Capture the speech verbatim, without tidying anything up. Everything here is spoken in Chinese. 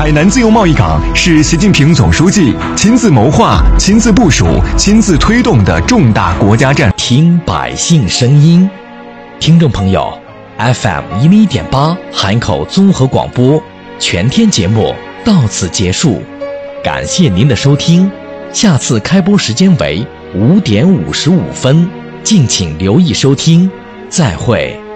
海南自由贸易港是习近平总书记亲自谋划、亲自部署、亲自推动的重大国家战。 听百姓声音，听众朋友 ，F M 一零一点八海口综合广播全天节目到此结束，感谢您的收听，下次开播时间为五点五十五分，敬请留意收听，再会。